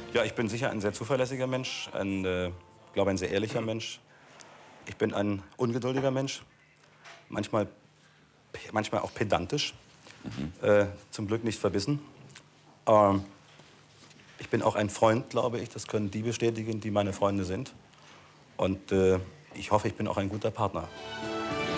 Ja, ich bin sicher ein sehr zuverlässiger Mensch, glaube ein sehr ehrlicher Mensch. Ich bin ein ungeduldiger Mensch, manchmal, manchmal auch pedantisch, zum Glück nicht verbissen. Ähm, Ich bin auch ein Freund, glaube ich, das können die bestätigen, die meine Freunde sind. Und ich hoffe, ich bin auch ein guter Partner.